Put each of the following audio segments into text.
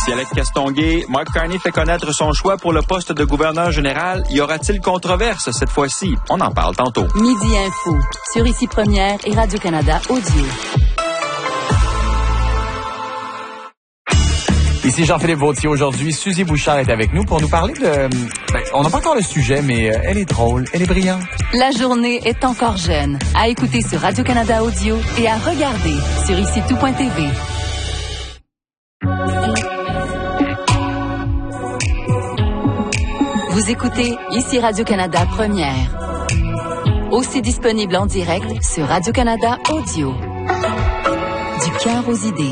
Ici Alex Castonguay. Mark Carney fait connaître son choix pour le poste de gouverneur général. Y aura-t-il controverse cette fois-ci? On en parle tantôt. Midi Info, sur Ici Première et Radio-Canada Audio. Ici Jean-Philippe Vautier. Aujourd'hui, Suzy Bouchard est avec nous pour nous parler de... on n'a pas encore le sujet, mais elle est drôle, elle est brillante. La journée est encore jeune. À écouter sur Radio-Canada Audio et à regarder sur IciTout.tv. Vous écoutez Ici Radio-Canada Première. Aussi disponible en direct sur Radio-Canada Audio. Du cœur aux idées.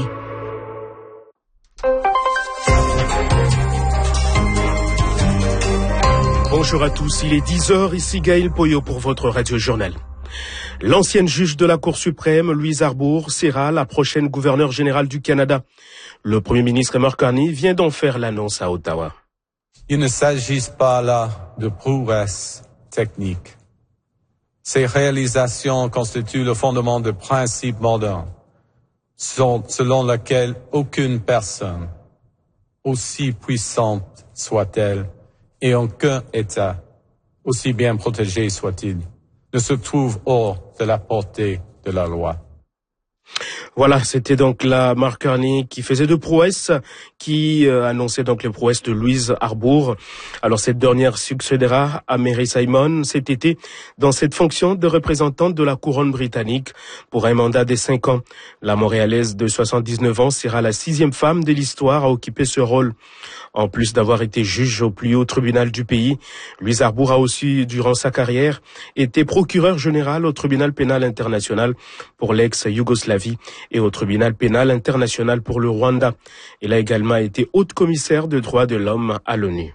Bonjour à tous, il est 10h, ici Gaël Poyot pour votre radio-journal. L'ancienne juge de la Cour suprême, Louise Arbour, sera la prochaine gouverneure générale du Canada. Le premier ministre Mark Carney vient d'en faire l'annonce à Ottawa. Il ne s'agit pas là de prouesses techniques. Ces réalisations constituent le fondement de principes modernes, selon lesquels aucune personne, aussi puissante soit-elle, et aucun État, aussi bien protégé soit-il, ne se trouve hors de la portée de la loi. Voilà, c'était donc la Mark Carney qui faisait de prouesses, qui annonçait donc les prouesses de Louise Arbour. Alors cette dernière succédera à Mary Simon cet été dans cette fonction de représentante de la couronne britannique pour un mandat de 5 ans. La Montréalaise de 79 ans sera la 6e femme de l'histoire à occuper ce rôle. En plus d'avoir été juge au plus haut tribunal du pays, Louise Arbour a aussi, durant sa carrière, été procureure générale au tribunal pénal international pour l'ex-Yougoslavie et au tribunal pénal international pour le Rwanda. Elle a également été haute commissaire des droits de l'homme à l'ONU.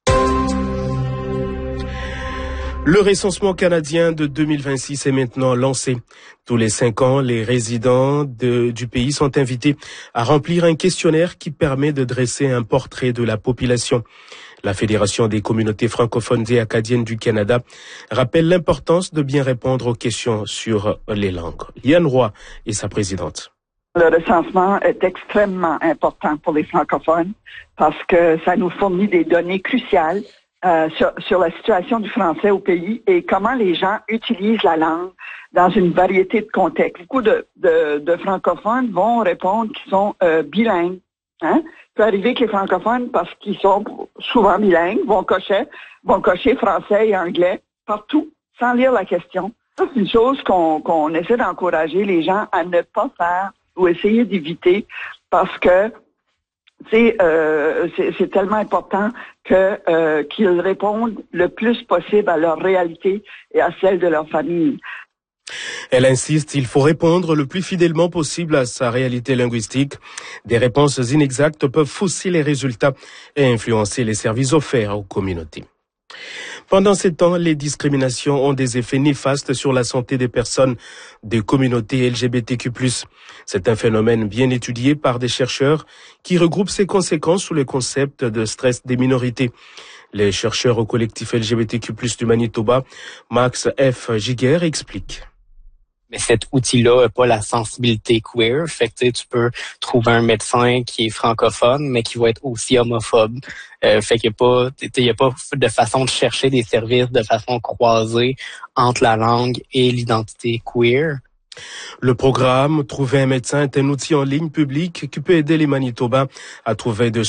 Le recensement canadien de 2026 est maintenant lancé. Tous les 5 ans, les résidents du pays sont invités à remplir un questionnaire qui permet de dresser un portrait de la population. La Fédération des communautés francophones et acadiennes du Canada rappelle l'importance de bien répondre aux questions sur les langues. Yann Roy est sa présidente. Le recensement est extrêmement important pour les francophones parce que ça nous fournit des données cruciales sur la situation du français au pays et comment les gens utilisent la langue dans une variété de contextes. Beaucoup de francophones vont répondre qu'ils sont bilingues. Hein? Il peut arriver que les francophones, parce qu'ils sont souvent bilingues, vont cocher français et anglais partout, sans lire la question. Ça, c'est une chose qu'on essaie d'encourager les gens à ne pas faire ou essayer d'éviter parce que c'est tellement important qu'ils répondent le plus possible à leur réalité et à celle de leur famille. Elle insiste, il faut répondre le plus fidèlement possible à sa réalité linguistique. Des réponses inexactes peuvent fausser les résultats et influencer les services offerts aux communautés. Pendant ces temps, les discriminations ont des effets néfastes sur la santé des personnes des communautés LGBTQ+. C'est un phénomène bien étudié par des chercheurs qui regroupent ses conséquences sous le concept de stress des minorités. Les chercheurs au collectif LGBTQ+ du Manitoba, Max F. Giguère, expliquent. Mais cet outil-là n'a pas la sensibilité queer. Fait que tu peux trouver un médecin qui est francophone, mais qui va être aussi homophobe. Fait qu'il y a pas de façon de chercher des services de façon croisée entre la langue et l'identité queer. Le programme Trouver un médecin est un outil en ligne public qui peut aider les Manitobains à trouver de